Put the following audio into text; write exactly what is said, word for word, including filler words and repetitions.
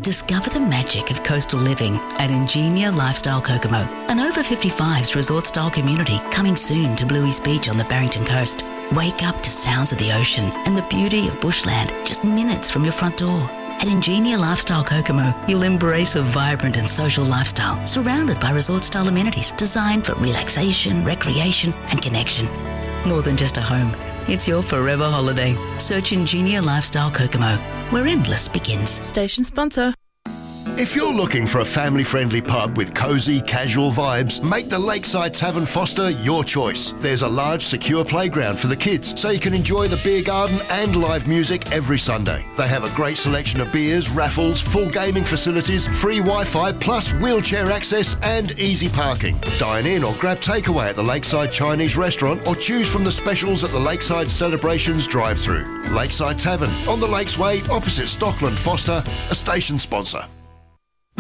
Discover the magic of coastal living at Ingenia Lifestyle Kokomo, an over fifty-fives resort-style community coming soon to Bluey's Beach on the Barrington coast. Wake up to sounds of the ocean and the beauty of bushland just minutes from your front door. At Ingenia Lifestyle Kokomo, you'll embrace a vibrant and social lifestyle surrounded by resort-style amenities designed for relaxation, recreation and connection. More than just a home, it's your forever holiday. Search Ingenia Lifestyle Kokomo, where endless begins. Station sponsor. If you're looking for a family-friendly pub with cosy, casual vibes, make the Lakeside Tavern Foster your choice. There's a large, secure playground for the kids, so you can enjoy the beer garden and live music every Sunday. They have a great selection of beers, raffles, full gaming facilities, free Wi-Fi, plus wheelchair access and easy parking. Dine in or grab takeaway at the Lakeside Chinese restaurant or choose from the specials at the Lakeside Celebrations drive-thru. Lakeside Tavern, on the Lakes Way, opposite Stockland Foster, a station sponsor.